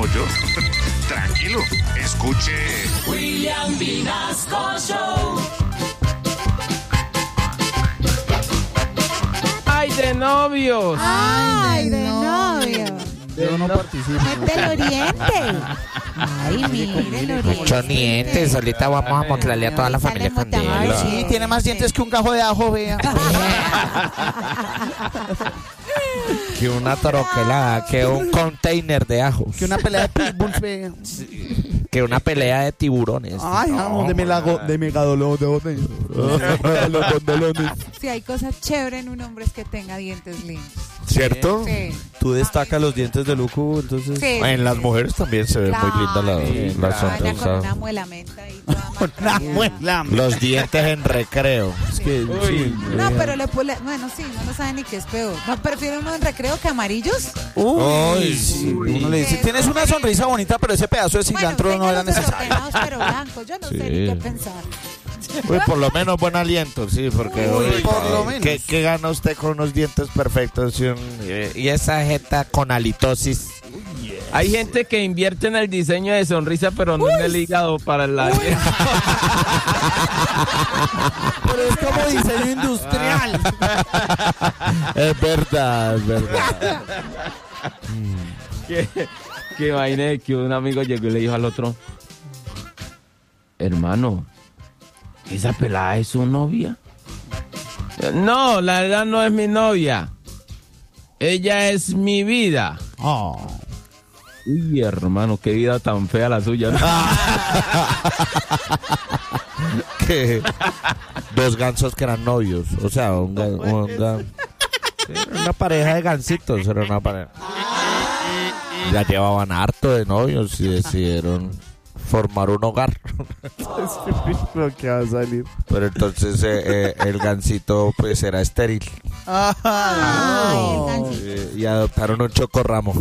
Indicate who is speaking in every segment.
Speaker 1: como yo. Tranquilo, escuche.
Speaker 2: William Vinasco Show.
Speaker 3: ¡Ay, de novios!
Speaker 4: Ay, de novio.
Speaker 5: Yo no participo.
Speaker 4: Es del oriente. Ay, mire el oriente.
Speaker 6: Muchos dientes, ahorita vamos a mostrarle a toda la familia Candela.
Speaker 5: Sí, tiene más dientes que un cajo de ajo, vea.
Speaker 6: Que una troquelada, que un container de ajos,
Speaker 5: Que una pelea de pitbulls, vea.
Speaker 6: que una pelea de tiburones.
Speaker 5: Ay, vamos, de megadolones. Los gondolones.
Speaker 4: Si hay cosas chéveres en un hombre es que tenga dientes lindos.
Speaker 6: ¿Cierto?
Speaker 4: Sí.
Speaker 5: Tú destacas los dientes de Lucu, entonces.
Speaker 4: Sí.
Speaker 6: En las mujeres también se ve muy linda la
Speaker 4: Vaya con
Speaker 6: sonrisa.
Speaker 4: una muela menta y toda
Speaker 5: Una
Speaker 4: marcada.
Speaker 5: muela.
Speaker 6: Los dientes en recreo.
Speaker 5: Es que, sí.
Speaker 4: No, pero bueno, sí, uno no sabe ni qué es peor. No, prefiero uno en recreo que amarillos.
Speaker 5: Uy, sí. Uno le dice, tienes una sonrisa bonita, pero ese pedazo de cilantro no era necesario.
Speaker 4: Desordenados, pero blancos. Yo no sé ni qué pensar.
Speaker 6: Uy, por lo menos buen aliento, sí, porque
Speaker 5: Uy,
Speaker 6: uy,
Speaker 5: por lo menos.
Speaker 6: ¿qué gana usted con unos dientes perfectos y esa jeta con halitosis?
Speaker 3: Hay gente que invierte en el diseño de sonrisa, pero no en el hígado para la...
Speaker 5: Pero es como diseño industrial.
Speaker 6: Es verdad, es verdad.
Speaker 3: que vaina que un amigo llegó y le dijo al otro: hermano, ¿esa pelada es su novia? No, la verdad no es mi novia. Ella es mi vida. Uy, hermano, qué vida tan fea la suya, ¿no?
Speaker 6: Que dos gansos que eran novios, o sea, una pareja de gansitos, era una pareja. Ya llevaban harto de novios y decidieron formar un hogar.
Speaker 5: Lo que va a salir.
Speaker 6: Pero entonces el gansito pues era estéril.
Speaker 4: Ay, el gansito.
Speaker 6: Y adoptaron un chocorramo.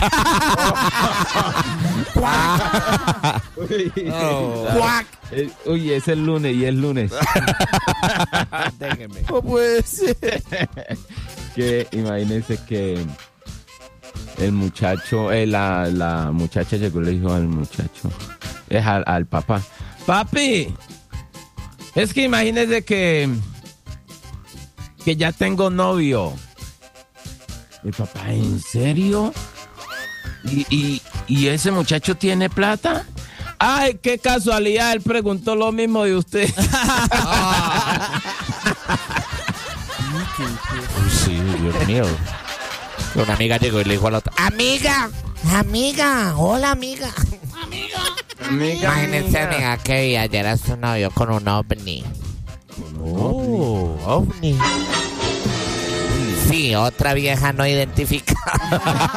Speaker 5: ¡Cuac!
Speaker 3: Uy, es el lunes y es lunes.
Speaker 6: Déjeme.
Speaker 5: No puede ser.
Speaker 3: Que imagínense que el muchacho, la muchacha llegó y le dijo al muchacho, al papá: papi, es que imagínese que ya tengo novio. El papá: ¿en serio? ¿Y ese muchacho tiene plata? Ay, qué casualidad, él preguntó lo mismo de usted.
Speaker 6: Sí, Dios mío. Una amiga llegó y le dijo a la otra: amiga, hola amiga. Imagínense, amiga, que ayer era su novio con un ovni. OVNI. Sí, otra vieja no identificada.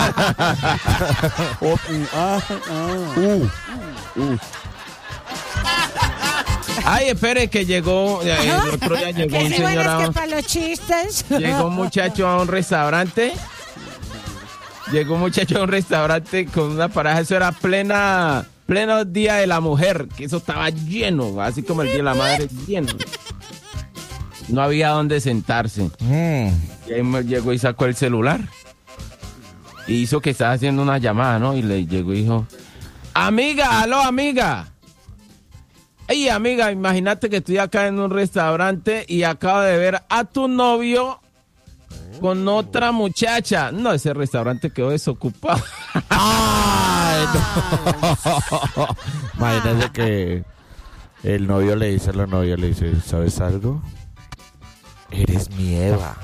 Speaker 3: Ay, espere que llegó, el otro día llegó un
Speaker 4: Que
Speaker 3: señor
Speaker 4: bueno,
Speaker 3: a
Speaker 4: es que para los chistes.
Speaker 3: llegó un muchacho a un restaurante. Llegó un muchacho a un restaurante con una pareja, eso era pleno día de la mujer, que eso estaba lleno, así como el día de la madre, lleno. No había dónde sentarse. Y ahí llegó y sacó el celular. Y hizo que estaba haciendo una llamada, ¿no? Y le llegó y dijo: amiga, aló, amiga. Ey, amiga, imagínate que estoy acá en un restaurante y acabo de ver a tu novio con otra muchacha. No, ese restaurante quedó desocupado.
Speaker 6: Ay, no. Imagínese que el novio le dice a la novia, le dice: ¿sabes algo? Eres mi Eva.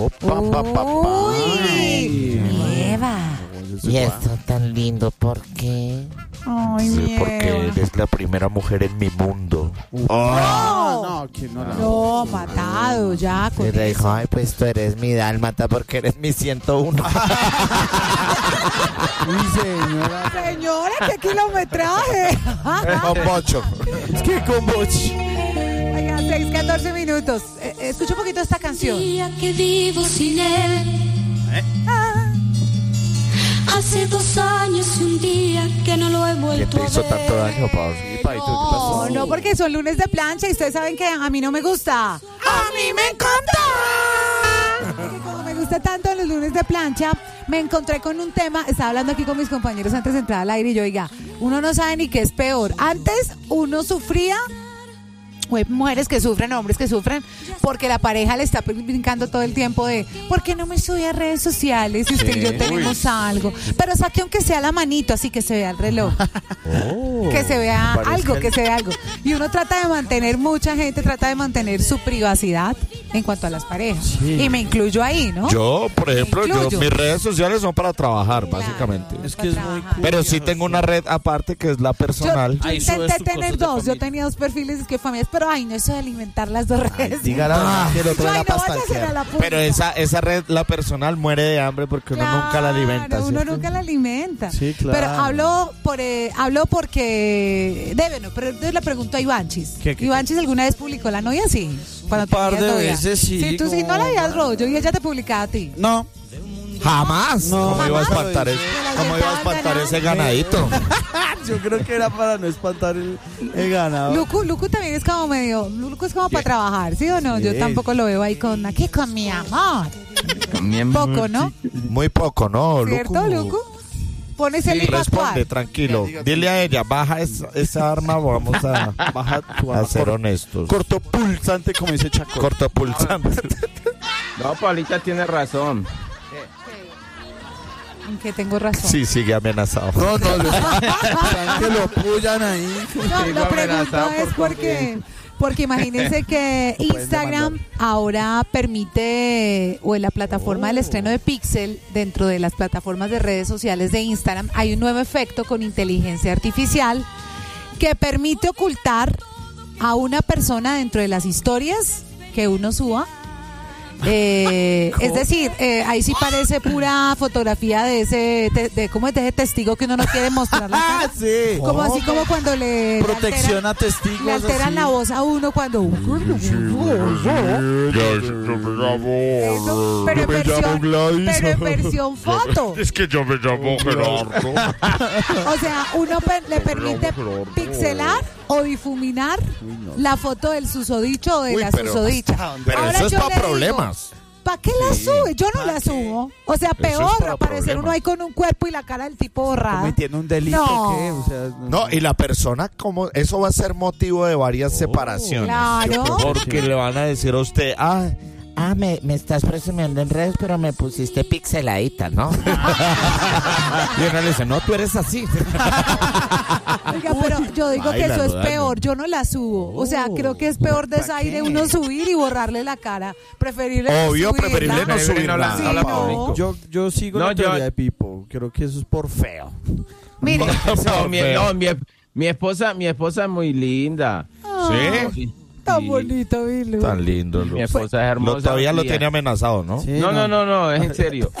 Speaker 4: Uy, Eva.
Speaker 6: Y esto tan lindo, ¿por qué?
Speaker 4: Ay,
Speaker 6: Sí,
Speaker 4: mi
Speaker 6: porque
Speaker 4: Eva.
Speaker 6: eres la primera mujer en mi mundo.
Speaker 5: No, que no.
Speaker 4: No, matado ya con
Speaker 6: Y le dijo:
Speaker 4: eso.
Speaker 6: ay, pues tú eres mi dálmata porque eres mi 101.
Speaker 5: Uy, señora.
Speaker 4: Señora, qué kilometraje.
Speaker 6: Con bocho.
Speaker 5: Es que con boch.
Speaker 4: Oigan, 6:14 minutos. Escucha un poquito esta canción.
Speaker 7: Día que vivo sin él. Hace 2 años y un día que no lo he
Speaker 6: ¿Quién
Speaker 7: vuelto
Speaker 6: te
Speaker 7: a
Speaker 6: hizo
Speaker 7: ver.
Speaker 6: tanto daño, Pablo?
Speaker 4: No, no, porque son lunes de plancha y ustedes saben que a mí no me gusta. ¡A mí me encanta! Porque como me gusta gusta tanto los lunes de plancha, me encontré con un tema, estaba hablando aquí con mis compañeros antes de entrar al aire y yo, oiga, uno no sabe ni qué es peor. Antes uno sufría, o hay mujeres que sufren, hombres que sufren, porque la pareja le está brincando todo el tiempo de, ¿por qué no me sube a redes sociales si usted y yo tenemos algo? Pero saque aunque sea la manito, así que se vea el reloj. Que se vea algo, que se vea algo. Y uno trata de mantener, mucha gente trata de mantener su privacidad en cuanto a las parejas. Sí. Y me incluyo ahí, ¿no?
Speaker 6: Yo, por ejemplo, mis redes sociales son para trabajar,
Speaker 4: claro,
Speaker 6: básicamente.
Speaker 5: Es que es muy cool.
Speaker 6: Pero sí tengo una red aparte que es la personal.
Speaker 4: Yo intenté tener dos, yo tenía dos perfiles que familias, pero ay, no, eso de alimentar las dos redes.
Speaker 5: Dígala, que el otro la pasta.
Speaker 6: Pero esa red, la personal, muere de hambre porque uno nunca la alimenta.
Speaker 4: Uno nunca la alimenta.
Speaker 5: Sí, claro.
Speaker 4: Pero hablo porque bueno, pero entonces le pregunto a Ivanchis. ¿Ivanchis alguna vez publicó la novia? Sí.
Speaker 5: Un par de veces, sí.
Speaker 4: Sí, tú sí no la habías rollo y ella te publicaba a ti.
Speaker 5: No.
Speaker 6: Jamás.
Speaker 5: No,
Speaker 6: ¿Cómo iba a espantar ese ganadito?
Speaker 5: Yo creo que era para no espantar el ganado.
Speaker 4: Lucu también es como Lucu es como para trabajar, ¿sí o no? Sí. Yo tampoco lo veo ahí con mi amor.
Speaker 3: Con mi amor.
Speaker 4: Poco, ¿no?
Speaker 6: Muy poco, ¿no, Lucu?
Speaker 4: ¿Cierto, Lucu? Pones el
Speaker 6: responde, tranquilo. Dile a ella, baja esa arma, vamos a ser honestos.
Speaker 5: Cortopulsante, como dice Chaco.
Speaker 6: Cortopulsante.
Speaker 3: No, Paulita tiene razón.
Speaker 4: ¿En qué tengo razón?
Speaker 6: Sí, sigue amenazado.
Speaker 5: No, que lo pullan ahí.
Speaker 4: No, lo pregunto es porque imagínense que Instagram ahora permite, o en la plataforma del estreno de Pixel, dentro de las plataformas de redes sociales de Instagram, hay un nuevo efecto con inteligencia artificial que permite ocultar a una persona dentro de las historias que uno suba. Es decir, ahí sí parece pura fotografía de ese testigo que uno no quiere mostrar la cara.
Speaker 5: Sí.
Speaker 4: Como así como cuando
Speaker 5: protección a testigos.
Speaker 4: Le alteran
Speaker 5: así
Speaker 4: la voz a uno cuando pero en versión foto.
Speaker 6: Es que yo me llamo Gerardo.
Speaker 4: O sea, uno le permite pixelar o difuminar la foto del susodicho o de la susodicha.
Speaker 6: Pero ahora eso es para problemas.
Speaker 4: ¿Para qué la sube? Yo no la subo. O sea, peor aparecer uno ahí con un cuerpo y la cara del tipo borrada.
Speaker 5: ¿Cometiendo un delito?
Speaker 4: No.
Speaker 5: ¿Qué? O sea,
Speaker 6: no, y la persona, como eso va a ser motivo de varias separaciones.
Speaker 4: Claro.
Speaker 6: Porque le van a decir a usted, me estás presumiendo en redes, pero me pusiste pixeladita, ¿no? Y uno le dice, no, tú eres así.
Speaker 4: Oiga, pero yo digo que eso es peor, yo no la subo. O sea, creo que es peor desaire uno subir y borrarle la cara. Preferible
Speaker 6: no subirla.
Speaker 4: Sí, no.
Speaker 5: Yo sigo la teoría de Pipo. Creo que eso es por feo.
Speaker 4: Mire.
Speaker 3: Mi esposa es muy linda.
Speaker 6: ¿Sí?
Speaker 4: Tan bonito, Bilu.
Speaker 6: Tan lindo.
Speaker 3: Mi esposa es hermosa.
Speaker 6: Todavía lo tiene amenazado, ¿no?
Speaker 3: Sí, no, es en serio.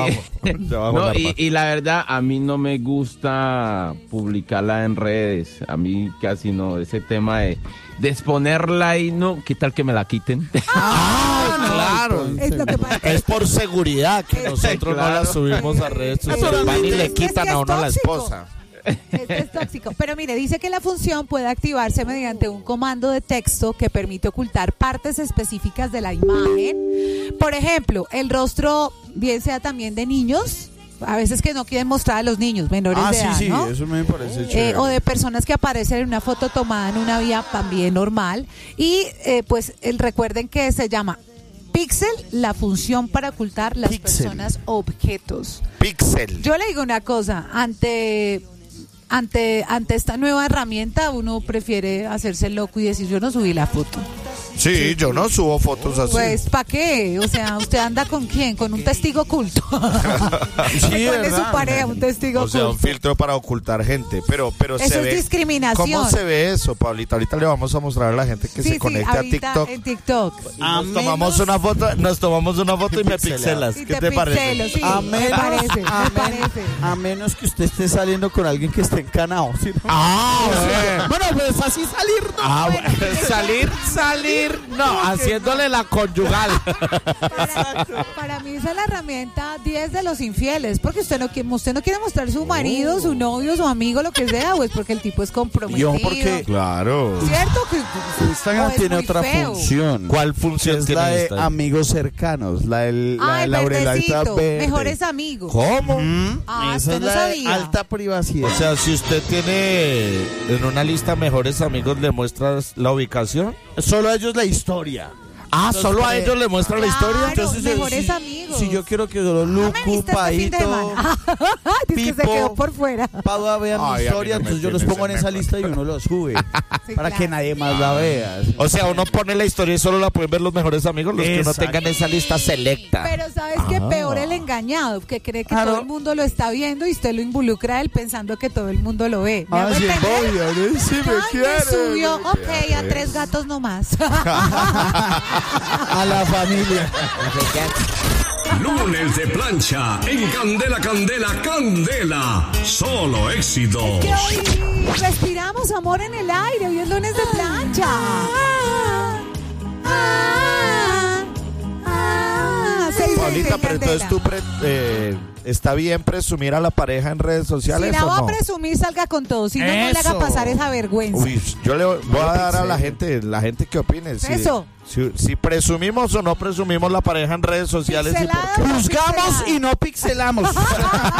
Speaker 3: Y la verdad, a mí no me gusta publicarla en redes. A mí casi no. Ese tema de exponerla ahí, no. ¿Qué tal que me la quiten?
Speaker 6: Claro.
Speaker 4: Es lo que pasa.
Speaker 6: Es por seguridad que nosotros no la subimos a redes sociales. Van y le quitan a uno la esposa.
Speaker 4: Esto es tóxico. Pero mire, dice que la función puede activarse mediante un comando de texto que permite ocultar partes específicas de la imagen. Por ejemplo, el rostro, bien sea también de niños, a veces que no quieren mostrar a los niños menores de edad, ¿no?
Speaker 5: Eso me parece chévere.
Speaker 4: O de personas que aparecen en una foto tomada en una vía también normal. Y pues recuerden que se llama Pixel, la función para ocultar las personas objetos.
Speaker 6: Pixel.
Speaker 4: Yo le digo una cosa, ante esta nueva herramienta uno prefiere hacerse loco y decir yo no subí la foto.
Speaker 6: Sí, yo no subo fotos así.
Speaker 4: Pues, ¿para qué? O sea, ¿usted anda con quién? ¿Con un testigo oculto?
Speaker 5: Sí,
Speaker 4: ¿Cuál es su pareja? Un testigo oculto.
Speaker 6: O sea, un filtro para ocultar gente. Pero
Speaker 4: eso
Speaker 6: se
Speaker 4: es
Speaker 6: ve.
Speaker 4: discriminación.
Speaker 6: ¿Cómo se ve eso, Pablita? Ahorita le vamos a mostrar a la gente que se conecte a TikTok.
Speaker 4: En TikTok.
Speaker 6: Nos tomamos una foto y me pixelas.
Speaker 4: Y
Speaker 6: ¿Qué te parece?
Speaker 4: Sí, me parece.
Speaker 5: A menos que usted esté saliendo con alguien que esté encanado. ¿Sí?
Speaker 6: Bueno.
Speaker 5: Bueno, pues así salir.
Speaker 6: Salir decir, no, haciéndole la conyugal.
Speaker 4: Para mí esa es la herramienta 10 de los infieles, porque usted no quiere mostrar su marido, su novio, su amigo, lo que sea, pues porque el tipo es comprometido.
Speaker 5: Porque,
Speaker 1: Claro.
Speaker 4: ¿Cierto? Que
Speaker 5: Instagram
Speaker 4: es
Speaker 5: tiene
Speaker 4: muy
Speaker 5: otra
Speaker 4: feo.
Speaker 5: función.
Speaker 6: ¿Cuál función
Speaker 5: Es
Speaker 6: tiene
Speaker 5: la de
Speaker 6: esta?
Speaker 5: amigos cercanos, la de
Speaker 4: Ah, el
Speaker 5: Laurelita
Speaker 4: verdecito,
Speaker 5: verde.
Speaker 4: mejores amigos.
Speaker 6: ¿Cómo?
Speaker 4: Ah,
Speaker 5: Esa
Speaker 4: usted
Speaker 5: es
Speaker 4: no
Speaker 5: la de
Speaker 4: sabía.
Speaker 5: alta privacidad.
Speaker 6: O sea, si usted tiene en una lista mejores amigos, ¿le muestras la ubicación?
Speaker 5: Solo a ellos la historia.
Speaker 6: Ah,
Speaker 5: Entonces,
Speaker 6: ¿solo a ellos le muestra la historia?
Speaker 4: Claro,
Speaker 5: Entonces,
Speaker 4: mejores
Speaker 5: si,
Speaker 4: amigos.
Speaker 5: si yo quiero que solo
Speaker 4: No me
Speaker 5: Lucu,
Speaker 4: viste este fin de
Speaker 5: Paito,
Speaker 4: semana. Dice que se
Speaker 5: Pipo,
Speaker 4: quedó por fuera.
Speaker 5: Padua vean
Speaker 1: Ay, a
Speaker 5: mi
Speaker 1: mí
Speaker 5: historia,
Speaker 1: no me
Speaker 5: entonces yo los
Speaker 1: tienes
Speaker 5: pongo en
Speaker 1: en
Speaker 5: esa
Speaker 1: mi
Speaker 5: lista y uno los sube.
Speaker 4: Sí,
Speaker 5: para que
Speaker 4: claro.
Speaker 5: nadie más la vea.
Speaker 6: O sea, uno pone la historia y solo la pueden ver los mejores amigos, los que no
Speaker 5: Exacto.
Speaker 6: tengan esa lista selecta.
Speaker 4: Pero ¿sabes qué? Peor el engañado, que cree que
Speaker 5: Claro.
Speaker 4: todo el mundo lo está viendo y usted lo involucra a él pensando que todo el mundo lo ve. ¿Me hago
Speaker 5: sí,
Speaker 4: entender?
Speaker 5: obvio, ¿no? Sí me
Speaker 4: Ay,
Speaker 5: quiere.
Speaker 4: me subió. Ok, a 3 gatos nomás.
Speaker 5: A la familia.
Speaker 8: Lunes de plancha en Candela, Candela, Candela. Solo éxitos.
Speaker 4: Que hoy respiramos amor en el aire. Hoy es lunes de plancha.
Speaker 6: Paulita, pero entonces tú está bien presumir a la pareja en redes
Speaker 4: Si
Speaker 6: sociales
Speaker 4: la
Speaker 6: o
Speaker 4: va a
Speaker 6: no?
Speaker 4: presumir, salga con todo. Si no, no le haga
Speaker 5: Eso.
Speaker 4: pasar esa vergüenza.
Speaker 6: Uy, yo le voy a dar a la gente que opine.
Speaker 4: Eso.
Speaker 6: Si presumimos o no presumimos la pareja en redes sociales. Y por
Speaker 4: Pixelada
Speaker 6: qué.
Speaker 4: o no
Speaker 5: Juzgamos
Speaker 4: pixelada.
Speaker 5: y no pixelamos.